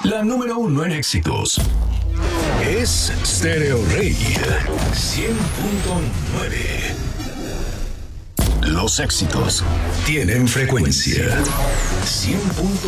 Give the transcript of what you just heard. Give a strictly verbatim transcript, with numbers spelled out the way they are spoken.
La número uno en éxitos es Stereo Rey cien punto nueve. Los éxitos tienen frecuencia cien punto nueve.